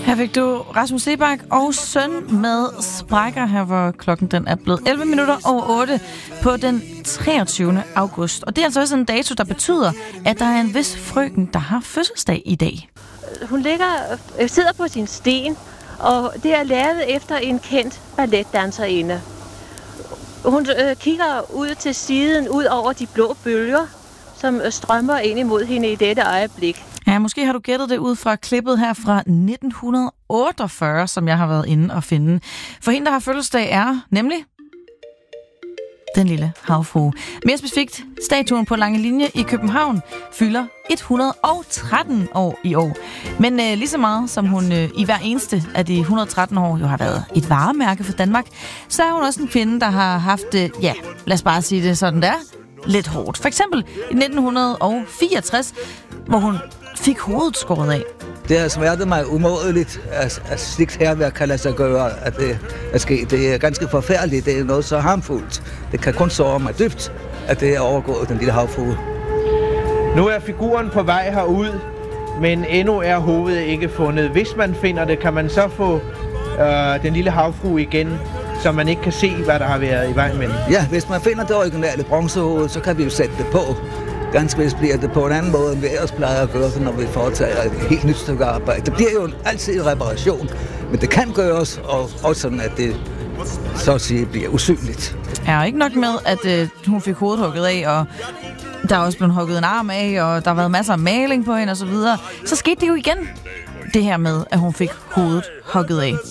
Her fik du Rasmus Seebach og søn med Sprækker, her hvor klokken den er blevet 11 minutter over 8 på den 23. august. Og det er altså også en dato, der betyder, at der er en vis frøken, der har fødselsdag i dag. Hun sidder på sin sten, og det er lavet efter en kendt balletdanserinde. Hun kigger ud til siden, ud over de blå bølger, som strømmer ind imod hende i dette øjeblik. Ja, måske har du gættet det ud fra klippet her fra 1948, som jeg har været inde og finde. For hende, der har fødselsdag, er nemlig den lille havfrue. Mere specifikt, statuen på Lange Linje i København fylder 113 år i år. Men lige så meget som hun i hver eneste af de 113 år jo har været et varemærke for Danmark, så er hun også en kvinde, der har haft, lad os bare sige det sådan der, lidt hårdt. For eksempel i 1964, hvor hun fik hovedet skåret af. Det har smertet mig umådeligt, at slikt herværk kan lade sig gøre, at det er sket. Det er ganske forfærdeligt. Det er noget så harmfuldt. Det kan kun såre mig dybt, at det er overgået den lille havfrue. Nu er figuren på vej herud, men endnu er hovedet ikke fundet. Hvis man finder det, kan man så få den lille havfrue igen, så man ikke kan se, hvad der har været i vejen med den. Ja, hvis man finder det originale bronzehoved, så kan vi jo sætte det på. Ganske vist bliver det på en anden måde, end vi ellers plejer at gøre, når vi foretager et helt nyt stykke arbejde. Det bliver jo altid en reparation, men det kan gøres, og også sådan, at det så at sige bliver usynligt. Ja, ikke nok med, at hun fik hovedet hugget af, og der er også blevet hugget en arm af, og der har været masser af maling på hende osv. Så skete det jo igen, det her med, at hun fik hovedet hugget af.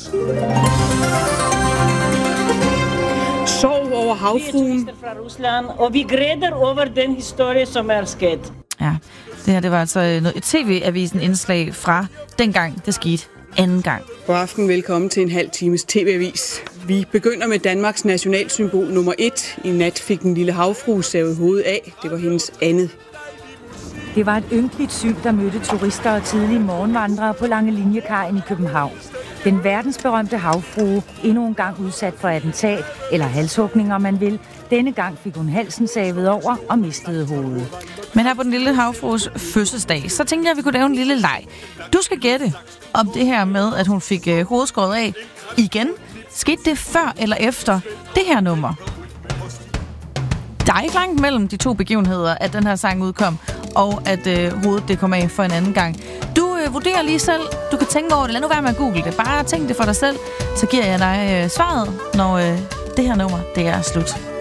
Sorg over havfruen. Fra Rusland, og vi græder over den historie, som er sket. Ja, det her det var altså et TV-avisen indslag fra dengang det skete anden gang. God aften, velkommen til en halv times TV-avis. Vi begynder med Danmarks nationalsymbol nummer 1. I nat fik den lille havfrue savet hovedet af. Det var hendes andet. Det var et ynkeligt syn, der mødte turister og tidlige morgenvandrere på Lange Linjekajen i København. Den verdensberømte havfrue, endnu en gang udsat for attentat, eller halshugning, om man vil. Denne gang fik hun halsen savet over og mistede hovedet. Men her på den lille havfrues fødselsdag, så tænkte jeg, at vi kunne lave en lille leg. Du skal gætte om det her med, at hun fik hovedet skåret af igen. Skete det før eller efter det her nummer? Der er ikke langt mellem de to begivenheder, at den her sang udkom, og at hovedet det kom af for en anden gang. Du vurderer lige selv. Du kan tænke over det. Lad nu være med at google det. Bare tænk det for dig selv. Så giver jeg dig svaret, når det her nummer det er slut.